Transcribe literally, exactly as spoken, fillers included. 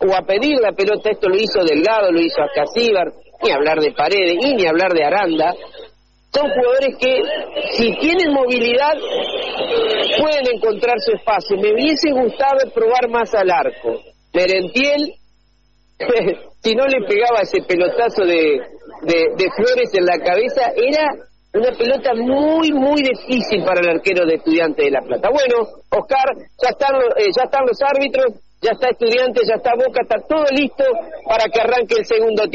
o a pedir la pelota. Esto lo hizo Delgado, lo hizo Ascasíbar, ni hablar de Paredes y ni hablar de Aranda. Son jugadores que, si tienen movilidad, pueden encontrar su espacio. Me hubiese gustado probar más al arco. Merentiel, si no le pegaba ese pelotazo de, de, de Flores en la cabeza, era una pelota muy, muy difícil para el arquero de Estudiantes de La Plata. Bueno, Oscar, ya están, eh, ya están los árbitros, ya está Estudiantes, ya está Boca, está todo listo para que arranque el segundo tiempo.